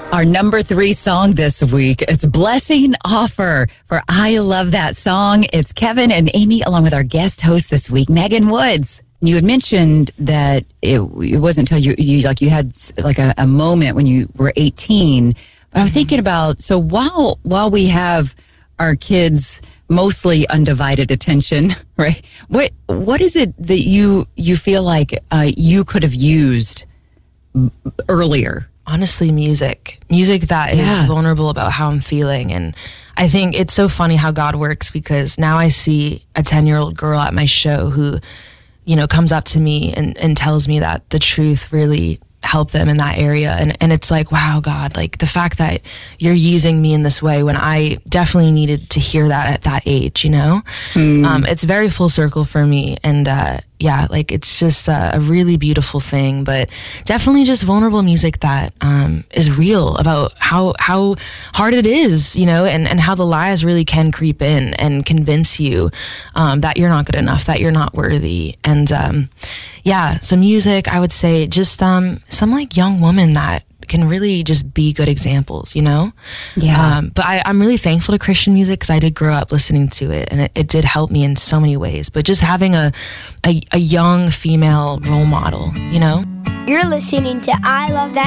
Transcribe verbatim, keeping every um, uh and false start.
Our number three song this week, it's Blessing Offer for I Love That Song. It's Kevin and Amy along with our guest host this week, Megan Woods. You had mentioned that it, it wasn't until you, you like you had like a, a moment when you were eighteen. But I'm thinking about, so while while we have our kids mostly undivided attention, right? What what is it that you you feel like uh, you could have used earlier? Honestly, music. Music that is Yeah. vulnerable about how I'm feeling. And I think it's so funny how God works, because now I see a ten-year-old girl at my show who, you know, comes up to me and, and tells me that the truth really helped them in that area. And, and it's like, wow, God, like the fact that you're using me in this way when I definitely needed to hear that at that age, you know? Mm. Um, it's very full circle for me. And, uh, yeah, like it's just a, a really beautiful thing, but definitely just vulnerable music that um, is real about how how hard it is, you know, and, and how the lies really can creep in and convince you um, that you're not good enough, that you're not worthy. And um, yeah, some music, I would say just um, some like young woman that can really just be good examples, you know? Yeah. Um, but I, I'm really thankful to Christian music because I did grow up listening to it, and it, it did help me in so many ways. But just having a, a, a young female role model, you know? You're listening to I Love That